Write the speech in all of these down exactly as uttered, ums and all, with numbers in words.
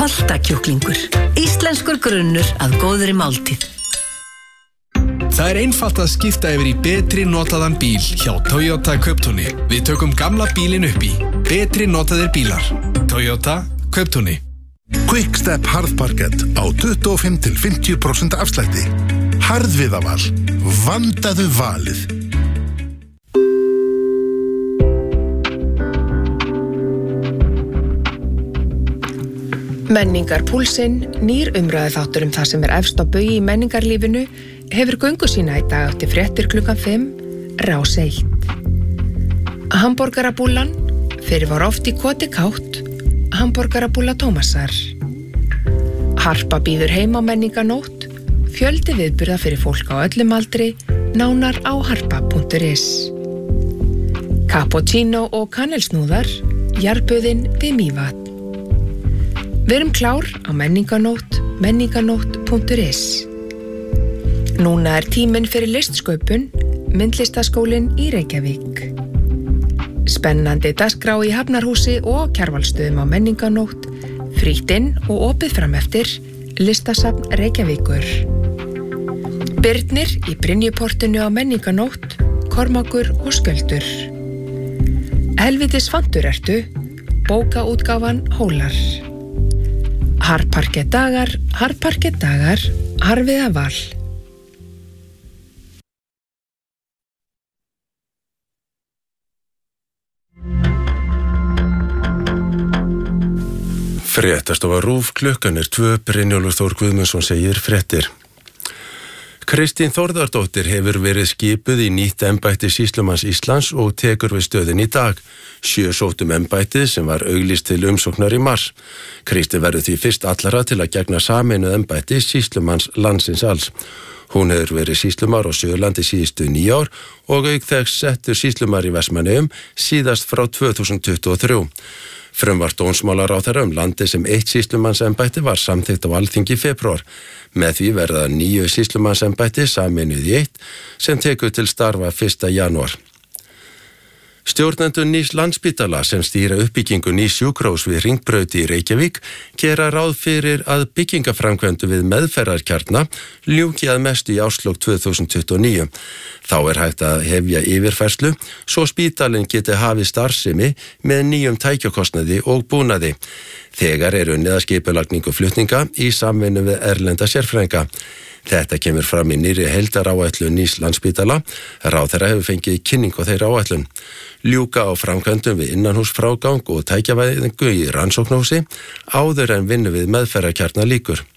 Holtakjúklingur. Íslenskur grunnur að góðri máltíð. Það er einfalt að skipta yfir í betri notaðan bíl hjá Toyota Kauptúni. Við tökum gamla bílinn upp í betri notaðir bílar. Toyota Kauptúni. Quickstep harðparkett á tuttugu og fimm til fimmtíu prósent afslætti. Harðviðaval. Vandaðu valið. Menningarpúlsinn, nýr umræðuþáttur um það sem er efst á baugi í menningarlífinu, hefur göngu sína í dag eftir fréttir klukkan fimm, Rás eitt. Hamborgarabúllan, fyrir var oft í koti kátt, Hamborgarabúlla Tómasar. Harpa býður heim á menningarnótt, fjöldi viðburða fyrir fólk á öllum aldri, nánar á harpa punktur is. Cappuccino og kanelsnúðar, jarðböðin við Mývatn. Við erum klár á menningarnótt, menningarnótt punktur is. Núna er tíminn fyrir listsköpun, myndlistaskólinn í Reykjavík. Spennandi dagskrá í Hafnarhúsi og Kjarvalsstöðum á menningarnótt, frítt inn og opið fram eftir, listasafn Reykjavíkur. Birnir í Brynjuportinu á menningarnótt, Kormákur og Skjöldur. Helvítis fantur ertu, bókaútgáfan Hólar. Harðparkett dagar, harðparkett dagar, harðviðaval. Fréttastofa RÚV, klukkan er tvö, Brynjólfur Þór Guðmundsson segir fréttir. Kristín Þórðardóttir hefur verið skipuð í nýtt embætti sýslumanns Íslands og tekur við stöðin í dag. Sjö sóttum embættið sem var auglýst til umsóknar í mars. Kristín verður því fyrst allara til að gegna sameinuð embætti sýslumanns landsins alls. Hún hefur verið sýslumar á Suðurlandi síðustu níu ár og auk þess settur sýslumar í Vestmannaeyjum síðast frá tvö þúsund tuttugu og þrjú. Frumvarp dómsmálaráðherra um landið sem eitt sýslumannsembætti var samþykkt á Alþingi í febrúar. Með því verða níu sýslumannsembætti sameinuð í eitt sem tekur til starfa fyrsta janúar. Stjórnendur nýs Landspítala sem stýra uppbyggingu nýs sjúkrahúss við Hringbrauti í Reykjavík gera ráð fyrir að byggingaframkvæmdu við meðferðarkjarna ljúki að mestu í árslok tvö þúsund tuttugu og níu. Þá er hægt að hefja yfirfærslu svo spítalinn geti hafið starfsemi með nýjum tækjakostnaði og búnaði. Þegar eru unnið að skipulagningu flutninga í samvinnu við erlenda sérfræðinga. Þetta kemur fram í nýrri heildaráætlun nýs Landspítala. Ráðherra hefur fengið kynning á þeirra áætlun. Ljúka á framkvæmdum við innanhúsfrágang og tækjavæðingu í rannsóknarhúsi áður en vinnu við meðferðarkjarna lýkur.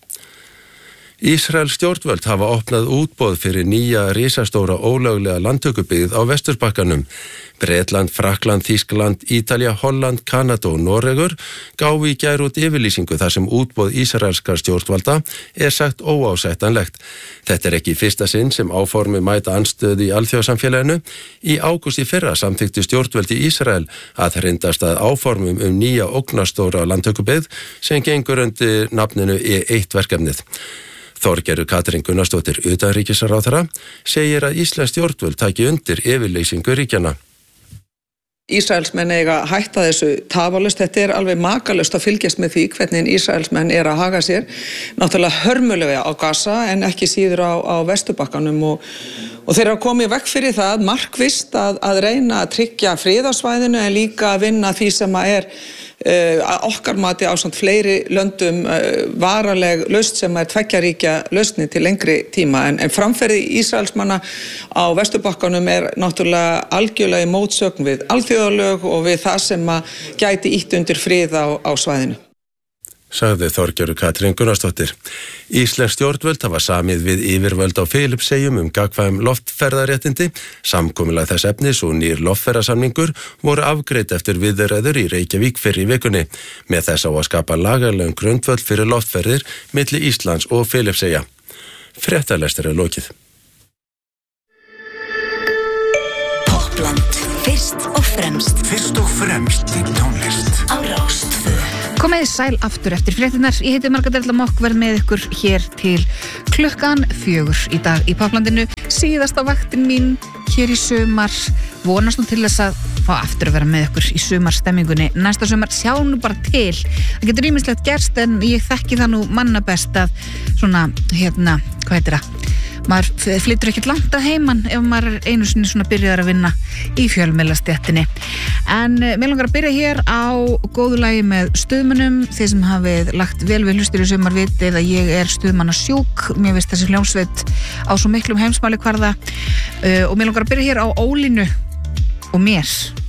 Ísrael stjórnvöld hafa opnað útboð fyrir nýja risastóra ólöglega landtökubyggð á Vesturbakkanum. Bretland, Frakkland, Þýskaland, Ítalía, Holland, Kanada og Noregur gáfu í gær út yfirlýsingu þar sem útboð ísraelskra stjórnvalda er sagt óásættanlegt. Þetta er ekki í fyrsta sinn sem áformi mæta andstöðu í alþjóðsamfélaginu. Í ágúst í fyrra samþykktu stjórnvöld í Ísrael að hrindast að áformum um nýja ógnastóra landtökubyggð sem gengur undir nafninu E eitt verkefnið. Þorgerður Katrín Gunnarsdóttir utanríkisráðherra segir að íslensk stjórnvöld taki undir yfirlýsingu ríkjanna. Ísraelsmenn eiga að hætta þessu tafarlaust. Þetta er alveg makalust að fylgjast með því hvernig Ísraelsmenn er að haga sér. Náttúrulega hörmulega á Gaza en ekki síður á, á Vesturbakkanum og, og þeir eru að koma í veg fyrir það markvisst að, að reyna að tryggja frið á svæðinu en líka að vinna því sem að er uh, okkar mati ásamt fleiri löndum uh, varaleg lausn sem er tveggjaríkja lausni til lengri tíma en, en framferði Ísraelsmanna á Vesturbakkanum er náttúrulega algjörlega í mótsögn við alþjóðalög og við það sem að gæti ýtt undir frið á, á svæðinu. Sagði Þorgerður Katrín Gunnarsdóttir. Íslensk stjórnvöld hafa samið við yfirvöld á Filippseyjum um gagnkvæm loftferðaréttindi. Samkomulag þess efnis og nýr loftferðasamningur voru afgreidd eftir viðræður í Reykjavík fyrr í vikunni. Með þess á að skapa lagalegum grundvöll fyrir loftferðir milli Íslands og Filippseyja. Fréttalestur er lokið. Toppland, fyrst og fremst. Fyrst og fremst í tónlist. Á Rás tvö. Komið sæl aftur eftir fréttinnar. Ég heiti Margrét Erla Mokk, verð með ykkur hér til klukkan fjögur í dag í Popplandinu. Síðasta vaktin mín hér í sumar. Vonast nú til þess að fá aftur að vera með ykkur í sumarstemmingunni næsta sumar, sjá nú bara til það getur ýmislegt gerst en ég þekki það nú manna best að svona, hérna, hvað heitir það maður flytur ekkert langt að heiman ef maður er einu sinni svona byrjaðar að vinna í fjölmiðlastéttinni. En mér langar að byrja hér á góðu lagi með stuðmönnum, þeir sem hafið lagt vel við hlustir í sumar vitið að ég er stuðmanna sjúk, mér veist þessi hljómsveit á svo miklum heimsmælikvarða uh, og mér langar að byrja hér á Ólínu og mér